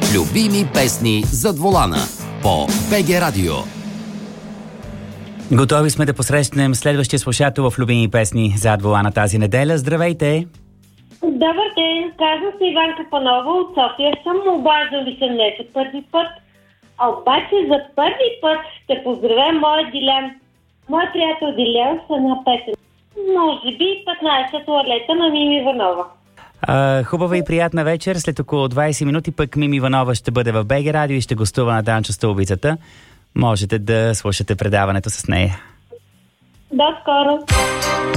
Любими песни зад волана по БГ Радио. Готови сме да посрещнем следващия слушател в Любими песни зад волана тази неделя. Здравейте! Добър ден! Казвам се Иванка Панова от София. Съм обаждал ви се не за първи път, а обаче за първи път ще поздравя моя Дилян. Моя приятел Дилян с една песен. Може би 15 туалета на Мими Иванова. Хубава и приятна вечер. След около 20 минути пък Мими Иванова ще бъде в БГ Радио и ще гостува на Данчо Стълбицата. Можете да слушате предаването с нея. До скоро!